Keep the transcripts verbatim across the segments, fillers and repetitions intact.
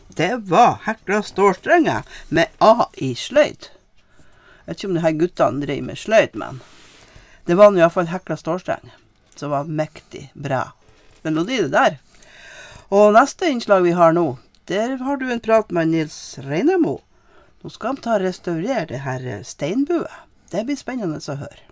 det var hekla stålstrenger med A i sløyd. Jeg vet ikke om de her guttene drev med sløyd, men det var i hvert fall hekla stålstreng, som var mektig bra. Melodi det der. Og neste innslag vi har nå, der har du en prat med Nils Reinemo. Nå skal han ta og restaurere det her steinbuet. Det blir spennende å høre.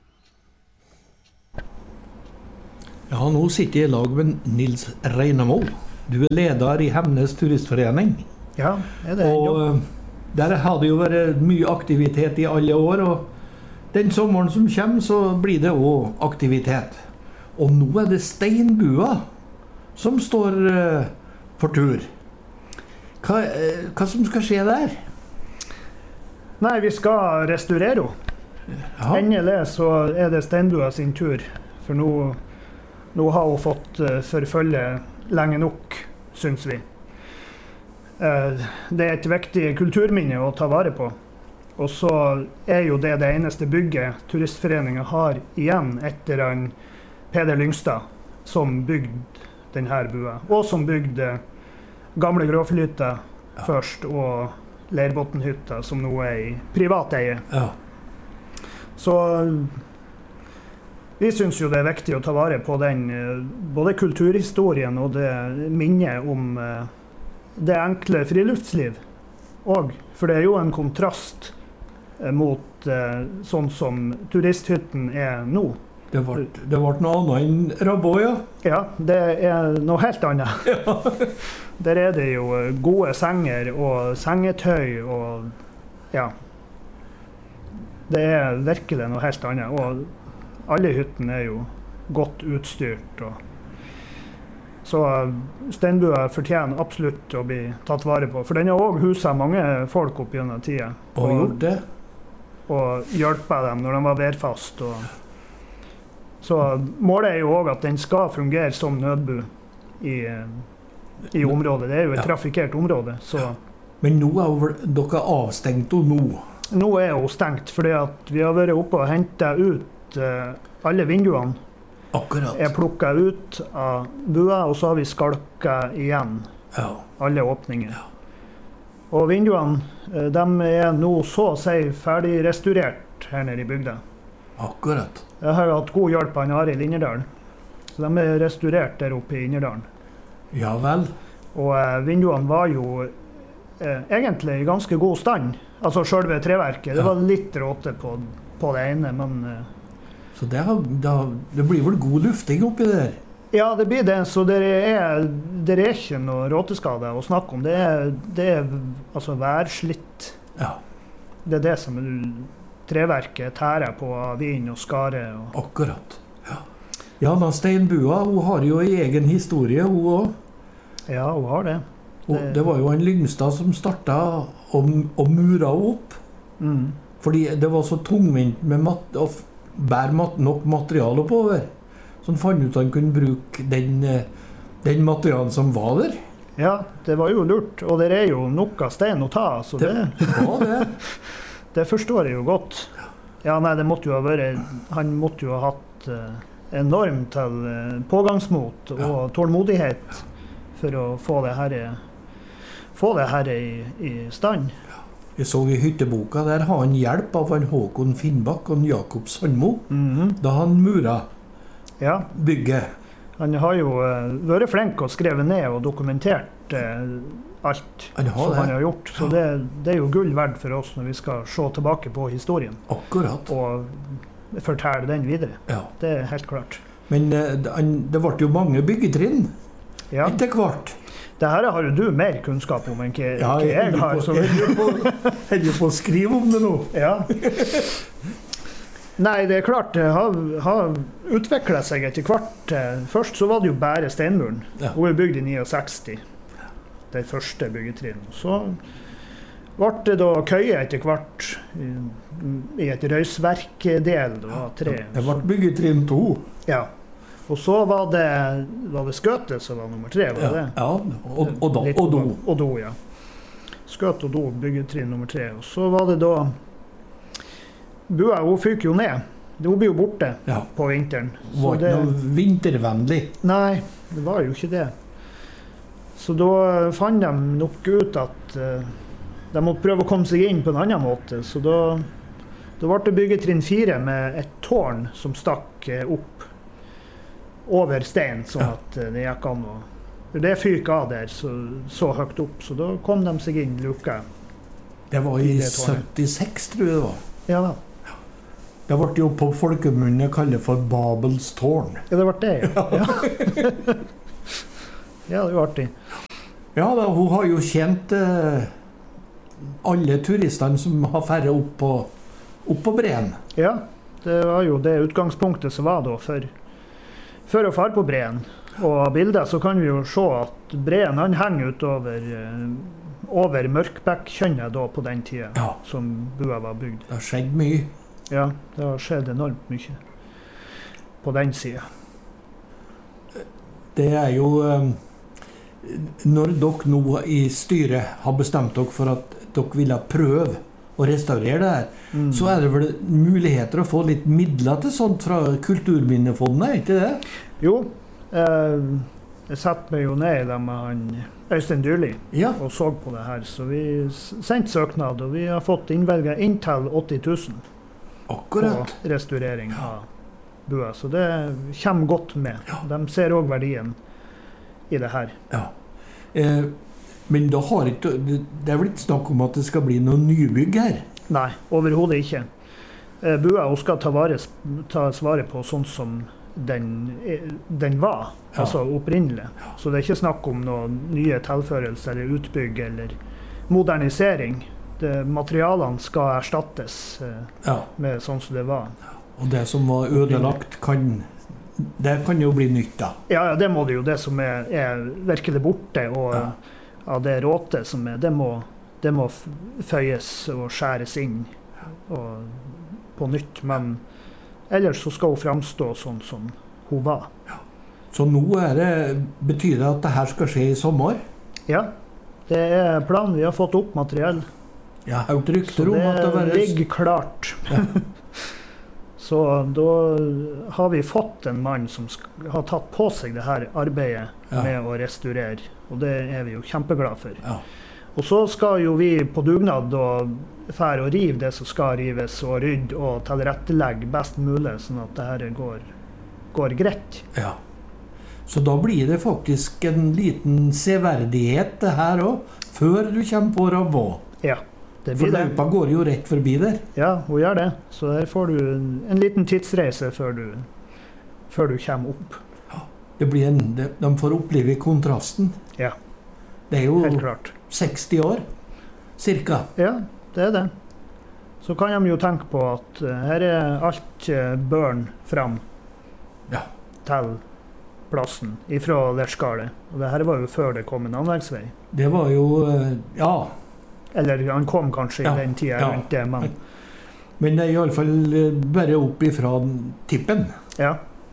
Ja, nå sitter jeg i lag med Nils Reinemo. Du er leder i Hemnes turistforening. Ja, er det. Og der har det jo vært mye aktivitet i alle år, og den sommeren som kommer så blir det også aktivitet. Og nå er det steinbua som står uh, for tur. Hva, uh, hva som skal skje der? Nei, vi skal restaurere henne. Ja. Endelig så er det steinbua sin tur, for nå, nå har hun fått uh, forfølge lenge nok, synes vi. Uh, det er et viktig kulturminne å ta vare på. Og så er jo det det eneste bygget turistforeningen har igjen etter en Peder Lyngstad, som bygde denne bua, og som bygde gamle Gråflytta ja. Først, og Leirbottenhytta, som nå er i privat eie. Ja. Så vi synes jo det er viktig å ta vare på den, både kulturhistorien og det minnet om det enkle friluftsliv. Og, for det er jo en kontrast mot sånn som turisthytten er nå. Det ble, det ble noe annet enn Rabå, ja? Ja, det er noe helt annet. Ja. Der er det jo gode senger og sengetøy, og ja, det er virkelig noe helt annet. Og alle hyttene er jo godt utstyrt. Og så steinbua fortjener absolutt å bli tatt vare på, for den har også huset mange folk opp gjennom tida. Og gjort det? Og hjelpet dem når de var værfast. Og så målet er jo også at den skal fungere som nødbu i, i området. Det er jo et ja. Trafikkert område. Så. Ja. Men nå er dere avstengt og nå? Nå er hun stengt, fordi at vi har vært oppe og hentet ut uh, alle vinduene. Akkurat. Er plukket ut av bua, og så har vi skalket igjen ja. Alle åpninger. Ja. Og vinduene, uh, de er nå så å si ferdig restaurert her nede i bygda. Akkurat. Jeg har hatt god hjelp av Arild Innerdalen. Så de er restaurert der oppe i Innerdalen. Ja vel. Og eh, vinduene var jo eh, egentlig i ganske god stand. Altså selve treverket. Det ja. Var litt råte på, på det ene, men... Eh, så det, har, det, har, det blir vel god lufting oppi der? Ja, det blir det. Så det er, det er ikke noe råteskade å snakke om. Det er, det er altså værslitt. Ja. Det er det som er... treverket tærer på vin og skare. Og akkurat. Ja. Ja, men steinbua, hun har jo en egen historie, hun også. Ja, hun har det. Det, det var jo en Lyngstad som startet og, og mura opp. Mm. Fordi det var så tungvint med mat, å bære mat, nok materiale oppover. Så han fant ut at han kunne bruke den, den materialen som var der. Ja, det var jo lurt. Og det er jo noe stein å ta. Så det, det var det. Det forstår jeg jo godt. Ja, nei, det måtte jo ha vært, han måtte jo ha hatt uh, enormt til uh, pågangsmot og ja. Tålmodighet for å få det her, få det her i, i stand. Ja. Jeg så i hytteboka, der har han hjelp av han Håkon Finnbakk og Jakob Sandmo, mm-hmm. da han mura ja. Bygget. Han har jo uh, vært flink og skrevet ned og dokumentert uh, alt han som det. Han har gjort. Så ja. det, det er jo gull verdt for oss når vi skal se tilbake på historien. Akkurat. Og fortelle den videre. Ja. Det er helt klart. Men uh, det ble jo mange byggetrinn ja. Etter hvert. Det her har jo du mer kunnskap om enn hva ja, jeg, jeg har. På, jeg er på å skrive om det nå. Ja. Nei, det er klart, det har, har utviklet seg etter hvert. Først så var det jo bare steinmuren. Ja. Hun er bygd i sekstini. Det første byggetrinn. Så ble det da køye etter hvert i, i et røysverkdel. Det tre. Det ble byggetrinn to. Ja. Og så var det, var det skøtet som var nummer tre, var ja. det? Ja, og, og, do, og do. Og do, ja. Skøt og do, byggetrinn nummer tre. Og så var det da bua, hun fyker jo ned. Hun blir jo borte ja. På vinteren. Var det ikke noe vintervennlig? Nei, det var jo ikke det. Så da fant de nok ut at uh, de måtte prøve å komme seg inn på en annen måte. Så da, da ble det bygget trinn fire med et tårn som stakk uh, opp over stein, sånn ja. At uh, det gikk an å... Det fyk av der så, så høyt opp, så da kom de seg inn luka. Det var i syttiseks, tror jeg det var. Ja da. Det ble jo på folkemunne kallet for Babels tårn. Ja, det ble det, ja. Ja, ja det var artig. Ja, da, hun har jo kjent eh, alle turistene som har færre opp på, opp på Breen. Ja, det var jo det utgangspunktet som var da for, for å fare på Breen. Og av bildet så kan vi jo se at Breen han henger utover eh, over Mørkbekk-kjønnet da på den tiden, ja. Som bua var bygd. Det har skjedd mye. Ja, det har skjedd enormt mye på den siden. Det er jo um, når dere nå i styret har bestemt dere for at dere ville prøve å restaurere det her, mm. så er det vel muligheter å få litt midler til sånt fra Kulturminnefondet, er ikke det? Jo, eh, jeg satt meg jo ned med han Øystein Dyrli ja. Og så på det her, så vi sendte søknad, og vi har fått innvelget inntil åtti tusen. Akkurat. På restaurering av bua, så det kommer godt med. Ja. De ser også verdien i det her. Ja. Eh, men da har ikke, det er vel ikke snakk om at det skal bli noe nybygg her? Nei, overhodet ikke. Eh, bua skal ta vare, tas vare på sånn som den, den var, ja. Altså opprinnelig. Ja. Så det er ikke snakk om noen nye tilførelser eller utbygg eller modernisering. Det, materialene skal erstattes eh, ja. Med sånn som det var. Og det som var ødelagt, kan, det kan jo bli nytt da? Ja, ja, det må det jo. Det som er, er virkelig borte, og ja. Av det råte som er, det må, det må føyes og skjæres inn og, på nytt. Men ellers så skal hun fremstå sånn som hun var. Ja. Så nå er det, betyr det at det her skal skje i sommer? Ja, det er planen. Vi har fått opp materiell. Jeg har hørt rykter om at det var... Så det ligger klart. Ja. Så da har vi fått en mann som har tatt på seg det her arbeidet ja. Med å restaurere. Og det er vi jo kjempeglade for. Ja. Og så skal jo vi på dugnad og fære og rive det som skal rives, og rydde og tilrettelegge best mulig, sånn at det her går, går greit. Ja. Så da blir det faktisk en liten severdighet det her også, før du kommer på Ravå. Ja. For løypa går jo rett forbi der. Ja, hun gjør det. Så her får du en, en liten tidsreise før du, før du kommer opp. Ja, det blir en, de, de får oppleve kontrasten. Ja, det er jo helt klart. seksti år, cirka. Ja, det er det. Så kan de jo tenke på at uh, her er alt uh, børn fram ja. Til plassen ifra Lerskalet. Og det her var jo før det kom en anleggsvei. Det var jo, uh, ja... Eller han kom kanskje ja, i den tiden ja. Rundt det, men... Men det er i alle fall bare opp ifra tippen. Ja.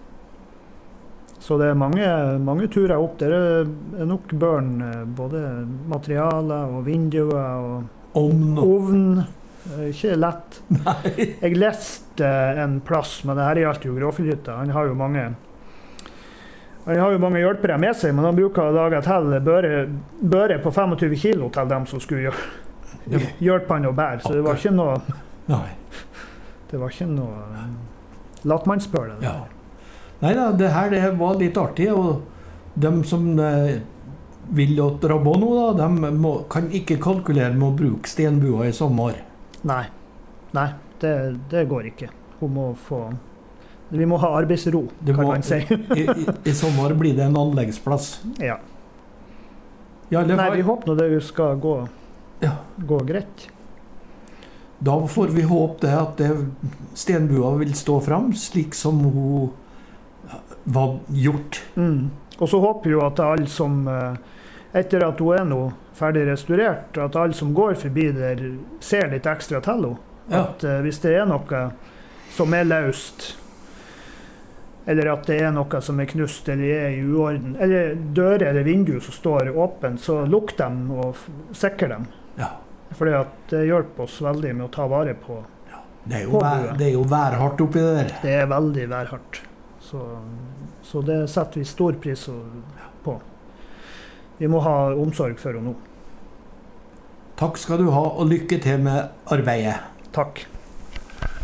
Så det er mange, mange turer opp. Det er nok børn, både materialer og vinduer og ovn. ovn. Ikke lett. Nei. Jeg leste en plass, men det her gjaldt jo Gråfjellhytta. Han har jo mange... Han har jo mange hjelpere med seg, men han bruker å lage til børe, børe på tjuefem kilo til dem som skulle gjøre, hjelpe han å bære. Så det var ikke noe... Nei. Det var ikke noe latmannsbør. Ja. Nei da, det her det var litt artig, og de som eh, vil åt Rabå nå, da, de må, kan ikke kalkulere med å bruke stenbua i sommer. Nei, Nei det, det går ikke. Hun må få... Vi må ha arbeidsro, kan må, man si. i, i, I sommer blir det en anleggsplass. Ja. ja det Nei, var... vi håper det skal gå, ja. gå greit. Da får vi håpe det at det, stenbua vil stå fram, slik som hun var gjort. Mm. Og så håper vi jo at alle som, etter at hun er nå ferdig restaurert, at alle som går forbi der ser litt ekstra til henne. Ja. At uh, hvis det er noe som er løst, eller at det er noe som er knust eller er i uorden, eller dører eller vinduer som står åpen, så lukk dem og sikre dem. Ja. Fordi at det hjelper oss veldig med å ta vare på, ja. Det er jo, vær, det er jo værhardt oppi det der. Det er veldig værhardt. Så, så det setter vi stor pris på. vi må ha omsorg for henne nå. Takk skal du ha, og lykke til med arbeidet. Takk.